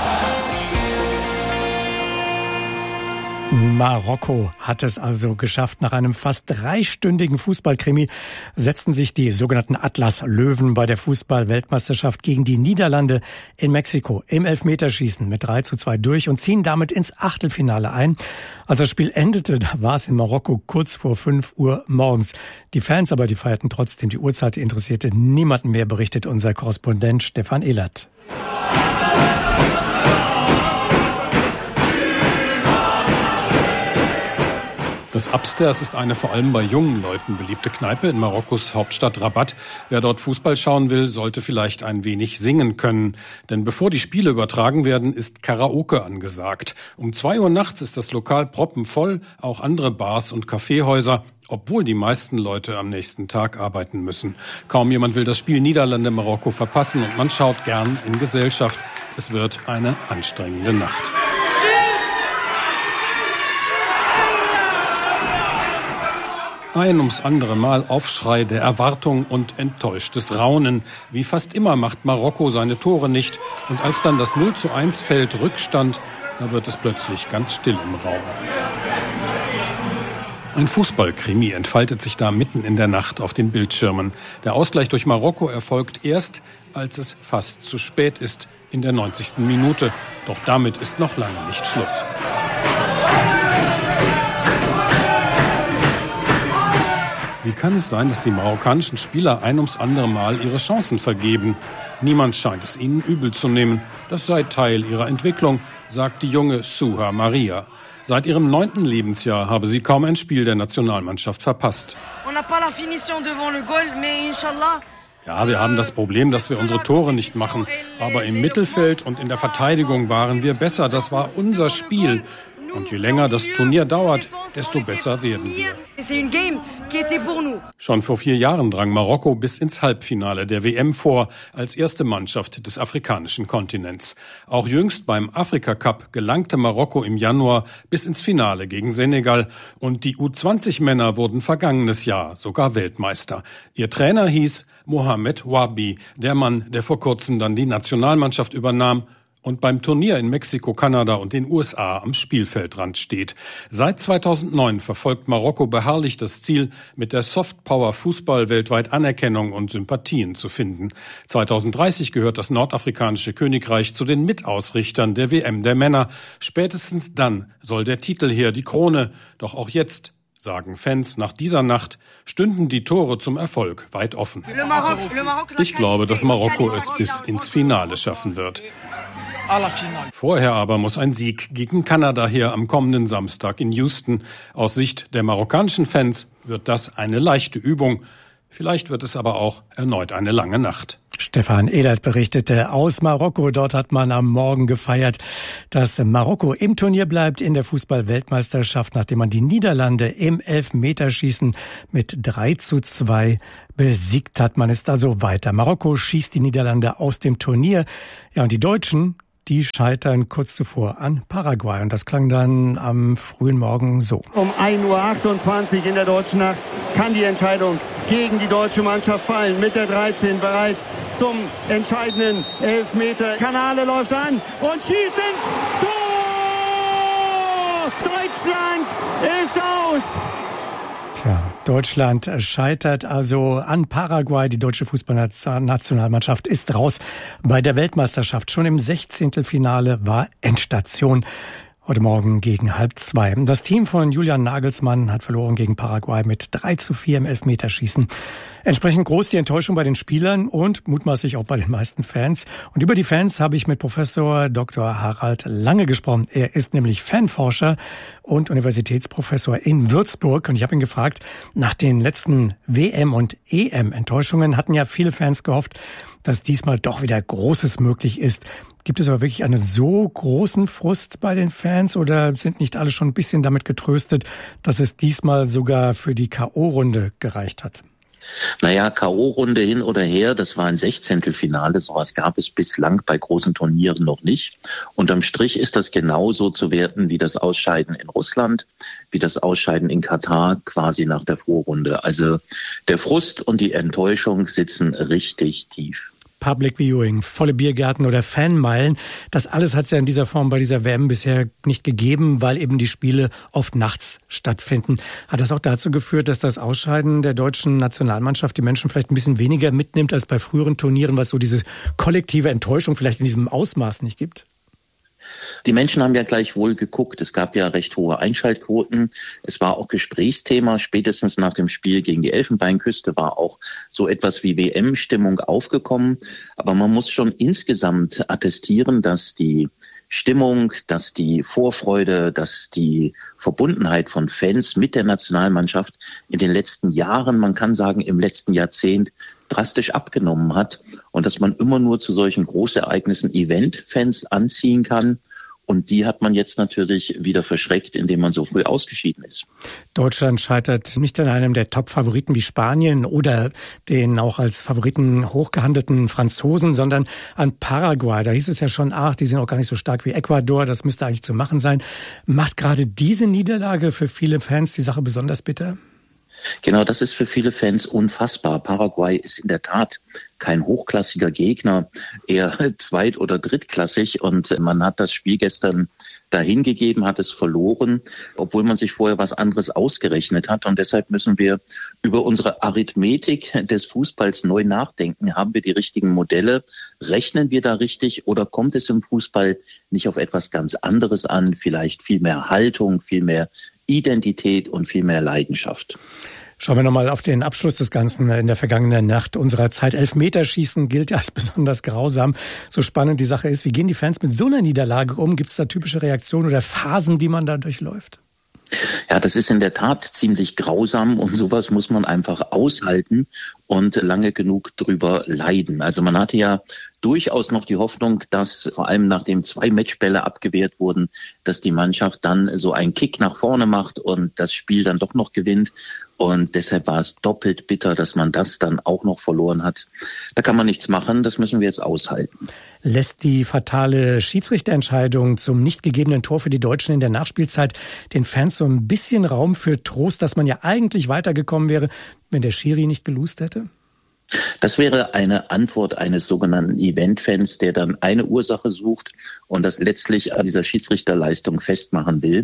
Marokko hat es also geschafft. Nach einem fast dreistündigen Fußballkrimi setzten sich die sogenannten Atlas-Löwen bei der Fußball-Weltmeisterschaft gegen die Niederlande in Mexiko im Elfmeterschießen mit drei zu zwei durch und ziehen damit ins Achtelfinale ein. Als das Spiel endete, da war es in Marokko kurz vor fünf Uhr morgens. Die Fans aber, die feierten trotzdem. Die Uhrzeit, die interessierte niemanden mehr, berichtet unser Korrespondent Stefan Ehlert. Das Upstairs ist eine vor allem bei jungen Leuten beliebte Kneipe in Marokkos Hauptstadt Rabat. Wer dort Fußball schauen will, sollte vielleicht ein wenig singen können. Denn bevor die Spiele übertragen werden, ist Karaoke angesagt. Um zwei Uhr nachts ist das Lokal proppenvoll, auch andere Bars und Kaffeehäuser, obwohl die meisten Leute am nächsten Tag arbeiten müssen. Kaum jemand will das Spiel Niederlande-Marokko verpassen und man schaut gern in Gesellschaft. Es wird eine anstrengende Nacht. Ein ums andere Mal Aufschrei der Erwartung und enttäuschtes Raunen. Wie fast immer macht Marokko seine Tore nicht. Und als dann das null zu eins fällt, Rückstand, da wird es plötzlich ganz still im Raum. Ein Fußballkrimi entfaltet sich da mitten in der Nacht auf den Bildschirmen. Der Ausgleich durch Marokko erfolgt erst, als es fast zu spät ist, in der neunzigsten Minute. Doch damit ist noch lange nicht Schluss. Wie kann es sein, dass die marokkanischen Spieler ein ums andere Mal ihre Chancen vergeben? Niemand scheint es ihnen übel zu nehmen. Das sei Teil ihrer Entwicklung, sagt die junge Suha Maria. Seit ihrem neunten Lebensjahr habe sie kaum ein Spiel der Nationalmannschaft verpasst. Ja, wir haben das Problem, dass wir unsere Tore nicht machen. Aber im Mittelfeld und in der Verteidigung waren wir besser. Das war unser Spiel. Und je länger das Turnier dauert, desto besser werden wir. Schon vor vier Jahren drang Marokko bis ins Halbfinale der W M vor, als erste Mannschaft des afrikanischen Kontinents. Auch jüngst beim Afrika-Cup gelangte Marokko im Januar bis ins Finale gegen Senegal. Und die U zwanzig Männer wurden vergangenes Jahr sogar Weltmeister. Ihr Trainer hieß Mohamed Wabi, der Mann, der vor kurzem dann die Nationalmannschaft übernahm und beim Turnier in Mexiko, Kanada und den U S A am Spielfeldrand steht. Seit zweitausendneun verfolgt Marokko beharrlich das Ziel, mit der Softpower Fußball weltweit Anerkennung und Sympathien zu finden. zweitausenddreißig gehört das nordafrikanische Königreich zu den Mitausrichtern der W M der Männer. Spätestens dann soll der Titel her, die Krone. Doch auch jetzt Sagen Fans, nach dieser Nacht stünden die Tore zum Erfolg weit offen. Ich glaube, dass Marokko es bis ins Finale schaffen wird. Vorher aber muss ein Sieg gegen Kanada her am kommenden Samstag in Houston. Aus Sicht der marokkanischen Fans wird das eine leichte Übung. Vielleicht wird es aber auch erneut eine lange Nacht. Stefan Ehlert berichtete aus Marokko. Dort hat man am Morgen gefeiert, dass Marokko im Turnier bleibt in der Fußball-Weltmeisterschaft, nachdem man die Niederlande im Elfmeterschießen mit drei zu zwei besiegt hat. Man ist also weiter. Marokko schießt die Niederlande aus dem Turnier. Ja, und die Deutschen, die scheitern kurz zuvor an Paraguay. Und das klang dann am frühen Morgen so. Um ein Uhr achtundzwanzig in der deutschen Nacht kann die Entscheidung gegen die deutsche Mannschaft fallen. Mit der dreizehn bereit zum entscheidenden Elfmeter. Kanale läuft an und schießt ins Tor! Deutschland ist aus! Tja, Deutschland scheitert also an Paraguay. Die deutsche Fußballnationalmannschaft ist raus bei der Weltmeisterschaft. Schon im Sechzehntelfinale war Endstation. Heute Morgen gegen halb zwei. Das Team von Julian Nagelsmann hat verloren gegen Paraguay mit drei zu vier im Elfmeterschießen. Entsprechend groß die Enttäuschung bei den Spielern und mutmaßlich auch bei den meisten Fans. Und über die Fans habe ich mit Professor Doktor Harald Lange gesprochen. Er ist nämlich Fanforscher und Universitätsprofessor in Würzburg. Und ich habe ihn gefragt, nach den letzten W M- und E M-Enttäuschungen hatten ja viele Fans gehofft, dass diesmal doch wieder Großes möglich ist. Gibt es aber wirklich einen so großen Frust bei den Fans oder sind nicht alle schon ein bisschen damit getröstet, dass es diesmal sogar für die K O-Runde gereicht hat? Naja, K O-Runde hin oder her, das war ein Sechzehntelfinale. Sowas gab es bislang bei großen Turnieren noch nicht. Unterm Strich ist das genauso zu werten wie das Ausscheiden in Russland, wie das Ausscheiden in Katar quasi nach der Vorrunde. Also der Frust und die Enttäuschung sitzen richtig tief. Public Viewing, volle Biergärten oder Fanmeilen. Das alles hat es ja in dieser Form bei dieser W M bisher nicht gegeben, weil eben die Spiele oft nachts stattfinden. Hat das auch dazu geführt, dass das Ausscheiden der deutschen Nationalmannschaft die Menschen vielleicht ein bisschen weniger mitnimmt als bei früheren Turnieren, was so diese kollektive Enttäuschung vielleicht in diesem Ausmaß nicht gibt? Die Menschen haben ja gleichwohl geguckt. Es gab ja recht hohe Einschaltquoten. Es war auch Gesprächsthema. Spätestens nach dem Spiel gegen die Elfenbeinküste war auch so etwas wie W M-Stimmung aufgekommen. Aber man muss schon insgesamt attestieren, dass die Stimmung, dass die Vorfreude, dass die Verbundenheit von Fans mit der Nationalmannschaft in den letzten Jahren, man kann sagen im letzten Jahrzehnt, drastisch abgenommen hat und dass man immer nur zu solchen Großereignissen Event-Fans anziehen kann. Und die hat man jetzt natürlich wieder verschreckt, indem man so früh ausgeschieden ist. Deutschland scheitert nicht an einem der Top-Favoriten wie Spanien oder den auch als Favoriten hochgehandelten Franzosen, sondern an Paraguay. Da hieß es ja schon, ach, die sind auch gar nicht so stark wie Ecuador, das müsste eigentlich zu machen sein. Macht gerade diese Niederlage für viele Fans die Sache besonders bitter? Genau, das ist für viele Fans unfassbar. Paraguay ist in der Tat kein hochklassiger Gegner, eher zweit- oder drittklassig. Und man hat das Spiel gestern dahingegeben, hat es verloren, obwohl man sich vorher was anderes ausgerechnet hat. Und deshalb müssen wir über unsere Arithmetik des Fußballs neu nachdenken. Haben wir die richtigen Modelle? Rechnen wir da richtig? Oder kommt es im Fußball nicht auf etwas ganz anderes an? Vielleicht viel mehr Haltung, viel mehr Identität und viel mehr Leidenschaft. Schauen wir nochmal auf den Abschluss des Ganzen in der vergangenen Nacht unserer Zeit. Elfmeterschießen gilt ja als besonders grausam. So spannend die Sache ist, wie gehen die Fans mit so einer Niederlage um? Gibt es da typische Reaktionen oder Phasen, die man da durchläuft? Ja, das ist in der Tat ziemlich grausam und sowas muss man einfach aushalten und lange genug drüber leiden. Also man hatte ja durchaus noch die Hoffnung, dass vor allem nachdem zwei Matchbälle abgewehrt wurden, dass die Mannschaft dann so einen Kick nach vorne macht und das Spiel dann doch noch gewinnt. Und deshalb war es doppelt bitter, dass man das dann auch noch verloren hat. Da kann man nichts machen, das müssen wir jetzt aushalten. Lässt die fatale Schiedsrichterentscheidung zum nicht gegebenen Tor für die Deutschen in der Nachspielzeit den Fans so ein bisschen Raum für Trost, dass man ja eigentlich weitergekommen wäre, wenn der Schiri nicht gelust hätte? Das wäre eine Antwort eines sogenannten Event-Fans, der dann eine Ursache sucht und das letztlich an dieser Schiedsrichterleistung festmachen will.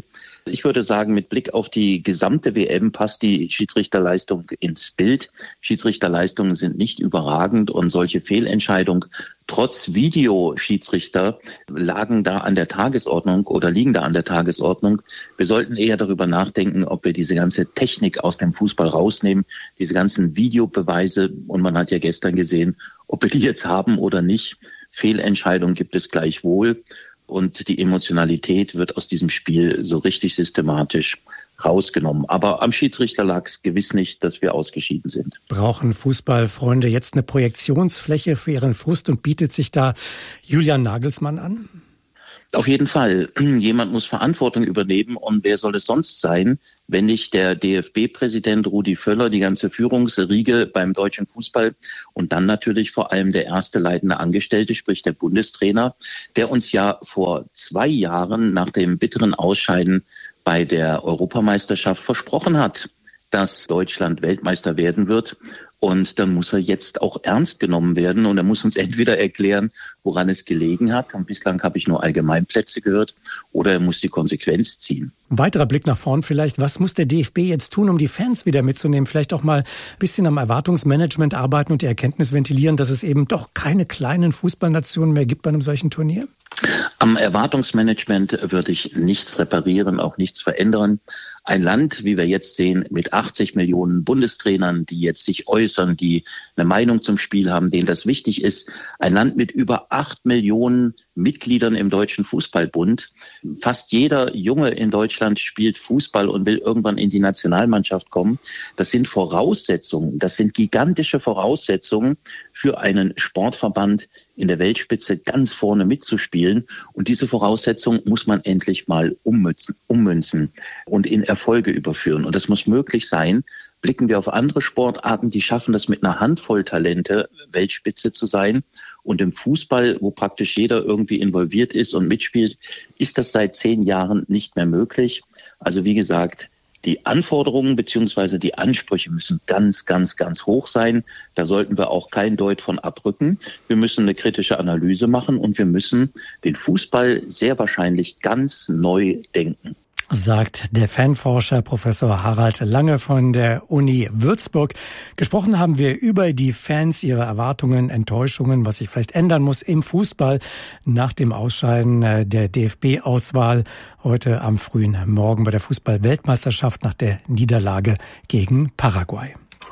Ich würde sagen, mit Blick auf die gesamte W M passt die Schiedsrichterleistung ins Bild. Schiedsrichterleistungen sind nicht überragend und solche Fehlentscheidungen trotz Videoschiedsrichter lagen da an der Tagesordnung oder liegen da an der Tagesordnung. Wir sollten eher darüber nachdenken, ob wir diese ganze Technik aus dem Fußball rausnehmen, diese ganzen Videobeweise, und man hat ja gestern gesehen, ob wir die jetzt haben oder nicht. Fehlentscheidungen gibt es gleichwohl. Und die Emotionalität wird aus diesem Spiel so richtig systematisch rausgenommen. Aber am Schiedsrichter lag es gewiss nicht, dass wir ausgeschieden sind. Brauchen Fußballfreunde jetzt eine Projektionsfläche für ihren Frust und bietet sich da Julian Nagelsmann an? Auf jeden Fall. Jemand muss Verantwortung übernehmen, und wer soll es sonst sein, wenn nicht der D F B-Präsident Rudi Völler, die ganze Führungsriege beim deutschen Fußball und dann natürlich vor allem der erste leitende Angestellte, sprich der Bundestrainer, der uns ja vor zwei Jahren nach dem bitteren Ausscheiden bei der Europameisterschaft versprochen hat, dass Deutschland Weltmeister werden wird. Und dann muss er jetzt auch ernst genommen werden, und er muss uns entweder erklären, woran es gelegen hat. Und bislang habe ich nur Allgemeinplätze gehört, oder er muss die Konsequenz ziehen. Ein weiterer Blick nach vorn vielleicht. Was muss der D F B jetzt tun, um die Fans wieder mitzunehmen? Vielleicht auch mal ein bisschen am Erwartungsmanagement arbeiten und die Erkenntnis ventilieren, dass es eben doch keine kleinen Fußballnationen mehr gibt bei einem solchen Turnier? Am Erwartungsmanagement würde ich nichts reparieren, auch nichts verändern. Ein Land, wie wir jetzt sehen, mit achtzig Millionen Bundestrainern, die jetzt sich äußern, die eine Meinung zum Spiel haben, denen das wichtig ist. Ein Land mit über acht Millionen Mitgliedern im Deutschen Fußballbund. Fast jeder Junge in Deutschland spielt Fußball und will irgendwann in die Nationalmannschaft kommen. Das sind Voraussetzungen, das sind gigantische Voraussetzungen für einen Sportverband in der Weltspitze ganz vorne mitzuspielen. Und diese Voraussetzungen muss man endlich mal ummünzen, ummünzen und in Erfolge überführen. Und das muss möglich sein. Blicken wir auf andere Sportarten, die schaffen das mit einer Handvoll Talente, Weltspitze zu sein. Und im Fußball, wo praktisch jeder irgendwie involviert ist und mitspielt, ist das seit zehn Jahren nicht mehr möglich. Also wie gesagt, die Anforderungen bzw. die Ansprüche müssen ganz, ganz, ganz hoch sein. Da sollten wir auch kein Deut von abrücken. Wir müssen eine kritische Analyse machen, und wir müssen den Fußball sehr wahrscheinlich ganz neu denken. Sagt der Fanforscher Professor Harald Lange von der Uni Würzburg. Gesprochen haben wir über die Fans, ihre Erwartungen, Enttäuschungen, was sich vielleicht ändern muss im Fußball nach dem Ausscheiden der D F B-Auswahl heute am frühen Morgen bei der Fußball-Weltmeisterschaft nach der Niederlage gegen Paraguay.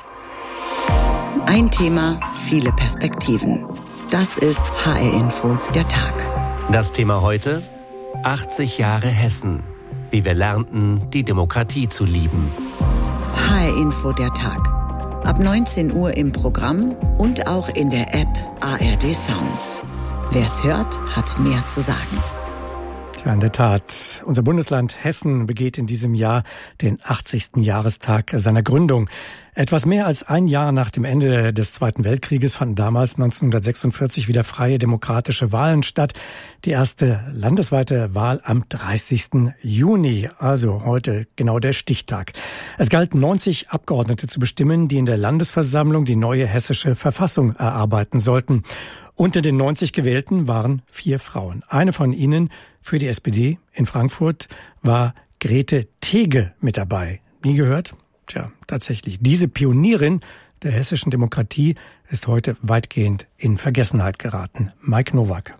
Ein Thema, viele Perspektiven. Das ist H R-Info, der Tag. Das Thema heute: achtzig Jahre Hessen. Wie wir lernten, die Demokratie zu lieben. H R-Info, der Tag. Ab neunzehn Uhr im Programm und auch in der App A R D Sounds. Wer's hört, hat mehr zu sagen. Ja, in der Tat. Unser Bundesland Hessen begeht in diesem Jahr den achtzigsten Jahrestag seiner Gründung. Etwas mehr als ein Jahr nach dem Ende des Zweiten Weltkrieges fanden damals neunzehnhundertsechsundvierzig wieder freie demokratische Wahlen statt. Die erste landesweite Wahl am dreißigsten Juni, also heute genau der Stichtag. Es galt neunzig Abgeordnete zu bestimmen, die in der Landesversammlung die neue hessische Verfassung erarbeiten sollten. Unter den neunzig Gewählten waren vier Frauen. Eine von ihnen für die S P D in Frankfurt war Grete Tege mit dabei. Nie gehört? Tja, tatsächlich. Diese Pionierin der hessischen Demokratie ist heute weitgehend in Vergessenheit geraten. Mike Nowak.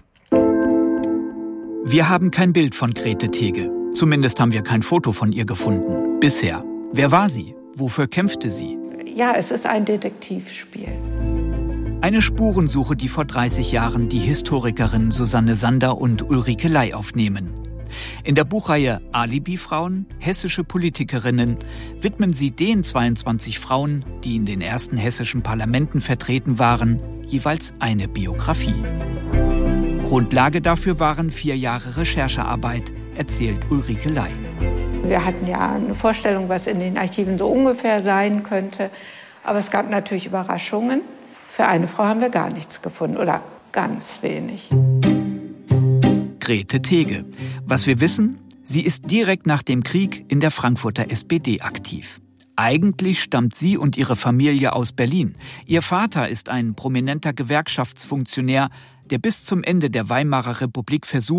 Wir haben kein Bild von Grete Tege. Zumindest haben wir kein Foto von ihr gefunden. Bisher. Wer war sie? Wofür kämpfte sie? Ja, es ist ein Detektivspiel. Eine Spurensuche, die vor dreißig Jahren die Historikerinnen Susanne Sander und Ulrike Ley aufnehmen. In der Buchreihe Alibi-Frauen, hessische Politikerinnen, widmen sie den zweiundzwanzig Frauen, die in den ersten hessischen Parlamenten vertreten waren, jeweils eine Biografie. Grundlage dafür waren vier Jahre Recherchearbeit, erzählt Ulrike Ley. Wir hatten ja eine Vorstellung, was in den Archiven so ungefähr sein könnte. Aber es gab natürlich Überraschungen. Für eine Frau haben wir gar nichts gefunden oder ganz wenig. Grete Tege. Was wir wissen, sie ist direkt nach dem Krieg in der Frankfurter S P D aktiv. Eigentlich stammt sie und ihre Familie aus Berlin. Ihr Vater ist ein prominenter Gewerkschaftsfunktionär, der bis zum Ende der Weimarer Republik versucht,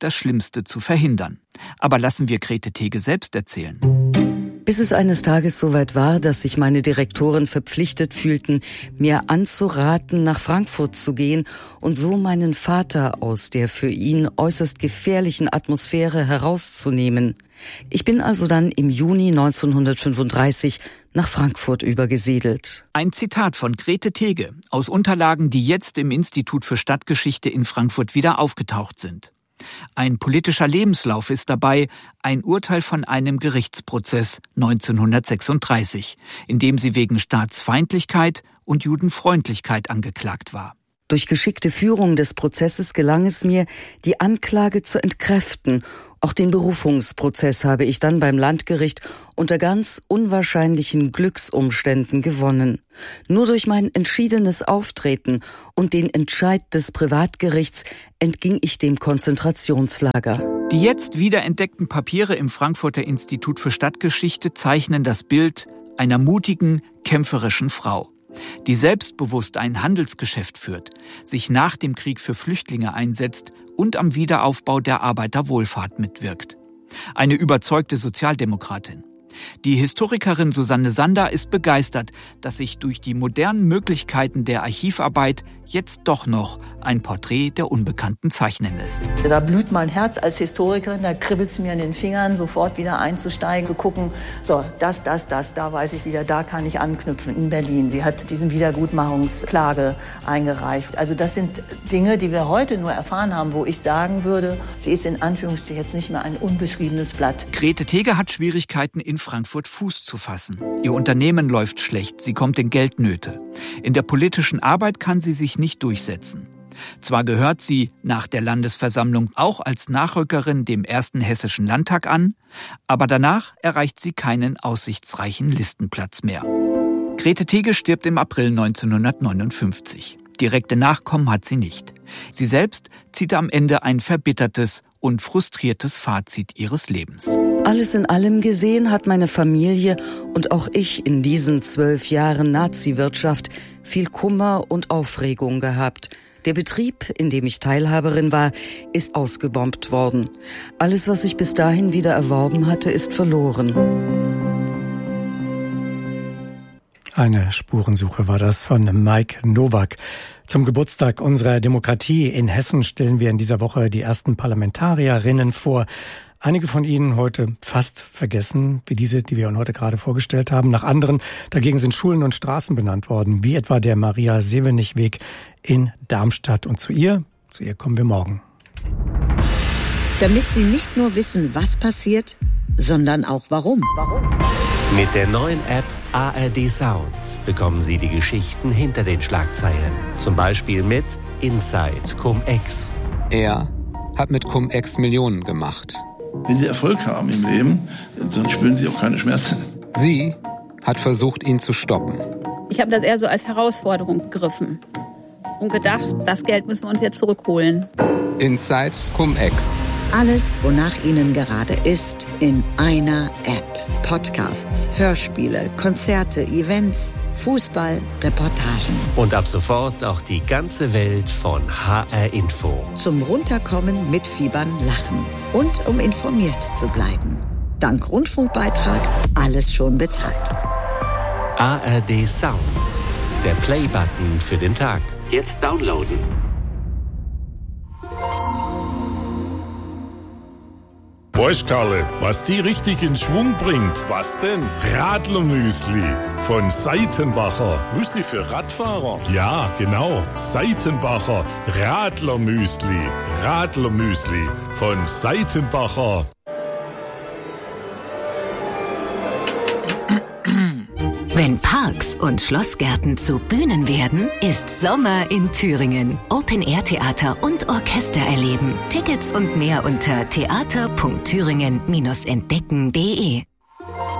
das Schlimmste zu verhindern. Aber lassen wir Grete Tege selbst erzählen. Bis es eines Tages soweit war, dass sich meine Direktoren verpflichtet fühlten, mir anzuraten, nach Frankfurt zu gehen und so meinen Vater aus der für ihn äußerst gefährlichen Atmosphäre herauszunehmen. Ich bin also dann im Juni neunzehnhundertfünfunddreißig nach Frankfurt übergesiedelt. Ein Zitat von Grete Tege aus Unterlagen, die jetzt im Institut für Stadtgeschichte in Frankfurt wieder aufgetaucht sind. Ein politischer Lebenslauf ist dabei, ein Urteil von einem Gerichtsprozess neunzehnhundertsechsunddreißig, in dem sie wegen Staatsfeindlichkeit und Judenfreundlichkeit angeklagt war. Durch geschickte Führung des Prozesses gelang es mir, die Anklage zu entkräften. Auch den Berufungsprozess habe ich dann beim Landgericht unter ganz unwahrscheinlichen Glücksumständen gewonnen. Nur durch mein entschiedenes Auftreten und den Entscheid des Privatgerichts entging ich dem Konzentrationslager. Die jetzt wiederentdeckten Papiere im Frankfurter Institut für Stadtgeschichte zeichnen das Bild einer mutigen, kämpferischen Frau, die selbstbewusst ein Handelsgeschäft führt, sich nach dem Krieg für Flüchtlinge einsetzt und am Wiederaufbau der Arbeiterwohlfahrt mitwirkt. Eine überzeugte Sozialdemokratin. Die Historikerin Susanne Sander ist begeistert, dass sich durch die modernen Möglichkeiten der Archivarbeit jetzt doch noch ein Porträt der Unbekannten zeichnen lässt. Da blüht mein Herz als Historikerin, da kribbelt es mir in den Fingern, sofort wieder einzusteigen, zu gucken, so, das, das, das, da weiß ich wieder, da kann ich anknüpfen in Berlin. Sie hat diesen Wiedergutmachungsklage eingereicht. Also das sind Dinge, die wir heute nur erfahren haben, wo ich sagen würde, sie ist in Anführungsstrichen jetzt nicht mehr ein unbeschriebenes Blatt. Grete Tege hat Schwierigkeiten, in Frankfurt Fuß zu fassen. Ihr Unternehmen läuft schlecht, sie kommt in Geldnöte. In der politischen Arbeit kann sie sich nicht durchsetzen. Zwar gehört sie nach der Landesversammlung auch als Nachrückerin dem ersten Hessischen Landtag an, aber danach erreicht sie keinen aussichtsreichen Listenplatz mehr. Grete Tege stirbt im April neunzehnhundertneunundfünfzig. Direkte Nachkommen hat sie nicht. Sie selbst zieht am Ende ein verbittertes und frustriertes Fazit ihres Lebens. Alles in allem gesehen hat meine Familie und auch ich in diesen zwölf Jahren Nazi-Wirtschaft viel Kummer und Aufregung gehabt. Der Betrieb, in dem ich Teilhaberin war, ist ausgebombt worden. Alles, was ich bis dahin wieder erworben hatte, ist verloren. Eine Spurensuche war das von Mike Nowak. Zum Geburtstag unserer Demokratie in Hessen stellen wir in dieser Woche die ersten Parlamentarierinnen vor. Einige von ihnen heute fast vergessen, wie diese, die wir heute gerade vorgestellt haben. Nach anderen dagegen sind Schulen und Straßen benannt worden, wie etwa der Maria-Sevenich-Weg in Darmstadt. Und zu ihr, zu ihr kommen wir morgen. Damit Sie nicht nur wissen, was passiert, sondern auch warum. Warum? Mit der neuen App A R D Sounds bekommen Sie die Geschichten hinter den Schlagzeilen. Zum Beispiel mit Inside Cum-Ex. Er hat mit Cum-Ex Millionen gemacht. Wenn Sie Erfolg haben im Leben, dann spüren Sie auch keine Schmerzen. Sie hat versucht, ihn zu stoppen. Ich habe das eher so als Herausforderung begriffen und gedacht, das Geld müssen wir uns jetzt zurückholen. Inside Cum-Ex. Alles, wonach Ihnen gerade ist, in einer App. Podcasts, Hörspiele, Konzerte, Events, Fußball, Reportagen. Und ab sofort auch die ganze Welt von H R Info. Zum Runterkommen, Mitfiebern, Lachen und um informiert zu bleiben. Dank Rundfunkbeitrag alles schon bezahlt. A R D Sounds, der Play-Button für den Tag. Jetzt downloaden. Weißt Karle, was die richtig in Schwung bringt? Was denn? Radlermüsli von Seitenbacher. Müsli für Radfahrer? Ja, genau. Seitenbacher Radlermüsli. Radlermüsli von Seitenbacher. Wenn Parks und Schlossgärten zu Bühnen werden, ist Sommer in Thüringen. Open-Air-Theater und Orchester erleben. Tickets und mehr unter theater punkt thüringen Bindestrich entdecken punkt de.